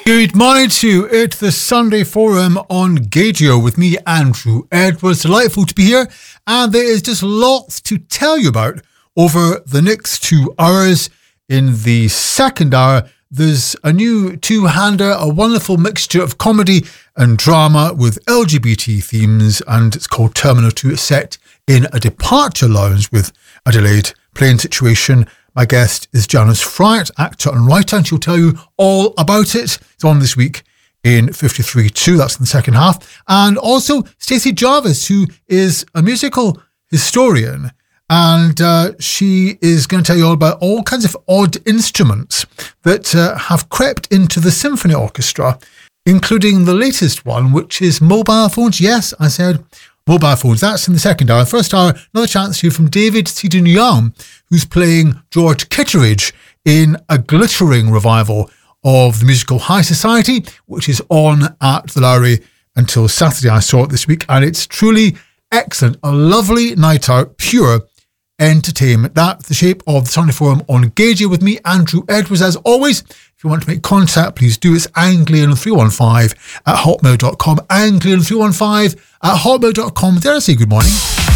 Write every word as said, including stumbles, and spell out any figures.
Good morning to you. It's the Sunday Forum on Gageo with me, Andrew Edwards. Delightful to be here, and there is just lots to tell you about over the next two hours. In the second hour, there's a new two-hander, a wonderful mixture of comedy and drama with L G B T themes, and it's called Terminal two. It's set in a departure lounge with a delayed plane situation. My guest is Janice Fryatt, actor and writer, and she'll tell you all about it. It's on this week in fifty-three two, that's in the second half. And also Stacey Jarvis, who is a musical historian, and uh, she is going to tell you all about all kinds of odd instruments that uh, have crept into the symphony orchestra, including the latest one, which is mobile phones. Yes, I said mobile phones. That's in the second hour. First hour, another chance to hear from David Seaton-Young, who's playing George Kitteridge in a glittering revival of the musical High Society, which is on at the Lowry until Saturday. I saw it this week, and it's truly excellent. A lovely night out, pure entertainment. That's the shape of the Sunday Forum on Gageo with me, Andrew Edwards. As always, if you want to make contact, please do. It's anglian three one five at hotmail dot com. anglian three one five at hotmail dot com. Dare I say good morning?